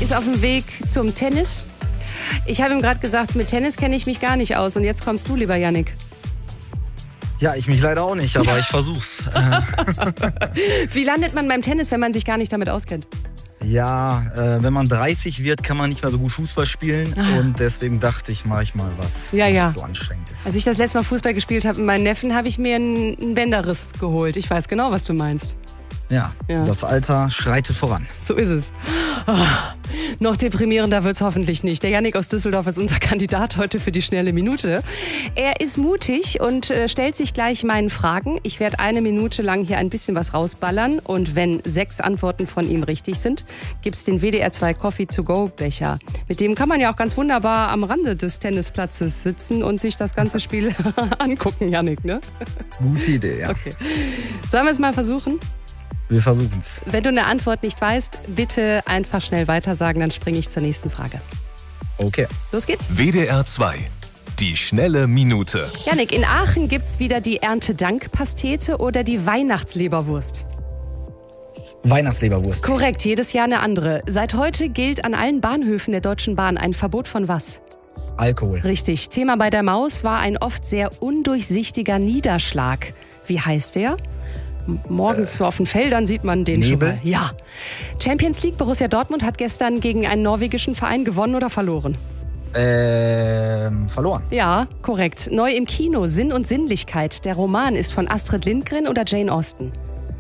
ist auf dem Weg zum Tennis. Ich habe ihm gerade gesagt, mit Tennis kenne ich mich gar nicht aus. Und jetzt kommst du, lieber Yannick. Ja, ich mich leider auch nicht, aber ich versuch's. Wie landet man beim Tennis, wenn man sich gar nicht damit auskennt? Ja, wenn man 30 wird, kann man nicht mehr so gut Fußball spielen. Und deswegen dachte ich, mache ich mal was nicht so anstrengend ist. Als ich das letzte Mal Fußball gespielt habe mit meinen Neffen, habe ich mir einen Bänderriss geholt. Ich weiß genau, was du meinst. Ja, das Alter schreitet voran. So ist es. Oh, noch deprimierender wird's hoffentlich nicht. Der Yannick aus Düsseldorf ist unser Kandidat heute für die schnelle Minute. Er ist mutig und stellt sich gleich meinen Fragen. Ich werde 1 Minute lang hier ein bisschen was rausballern. Und wenn 6 Antworten von ihm richtig sind, gibt's den WDR 2 Coffee-to-go-Becher. Mit dem kann man ja auch ganz wunderbar am Rande des Tennisplatzes sitzen und sich das ganze Spiel angucken, Yannick, ne? Gute Idee, ja. Okay. Sollen wir es mal versuchen? Wir versuchen's. Wenn du eine Antwort nicht weißt, bitte einfach schnell weitersagen, dann springe ich zur nächsten Frage. Okay. Los geht's. WDR 2, die schnelle Minute. Yannick, in Aachen gibt's wieder die Erntedank-Pastete oder die Weihnachtsleberwurst? Weihnachtsleberwurst. Korrekt, jedes Jahr eine andere. Seit heute gilt an allen Bahnhöfen der Deutschen Bahn ein Verbot von was? Alkohol. Richtig. Thema bei der Maus war ein oft sehr undurchsichtiger Niederschlag. Wie heißt der? Morgens so auf den Feldern sieht man den Nebel? schon mal. Ja. Champions League, Borussia Dortmund hat gestern gegen einen norwegischen Verein gewonnen oder verloren? Verloren. Ja, korrekt. Neu im Kino, Sinn und Sinnlichkeit. Der Roman ist von Astrid Lindgren oder Jane Austen?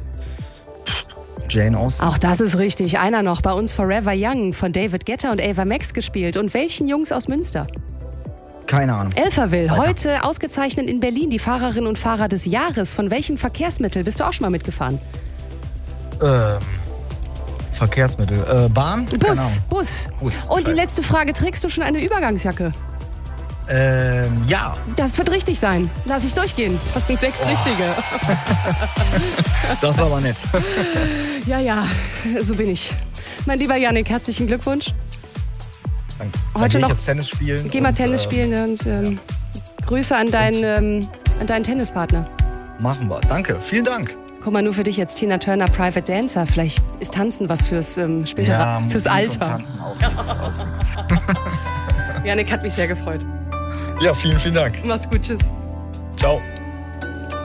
Jane Austen. Auch das ist richtig. Einer noch. Bei uns Forever Young von David Guetta und Ava Max gespielt. Und welchen Jungs aus Münster? Keine Ahnung. Elferville, Weiter. heute ausgezeichnet in Berlin die Fahrerinnen und Fahrer des Jahres. Von welchem Verkehrsmittel bist du auch schon mal mitgefahren? Verkehrsmittel. Bahn? Keine Bus, Ahnung. Bus. Bus. Und die letzte Frage, trägst du schon eine Übergangsjacke? Ja. Das wird richtig sein. Lass ich durchgehen. Das sind 6 richtige. Das war aber nett. Ja, so bin ich. Mein lieber Yannick, herzlichen Glückwunsch. Dann Heute geh ich noch jetzt Tennis spielen. Geh mal Tennis spielen und Grüße an deinen Tennispartner. Machen wir. Danke. Vielen Dank. Guck mal, nur für dich jetzt Tina Turner, Private Dancer. Vielleicht ist Tanzen was fürs spätere, fürs Musik Alter. Und Tanzen auch. Das ist auch nichts. Yannick hat mich sehr gefreut. Ja, vielen Dank. Mach's gut, tschüss. Ciao.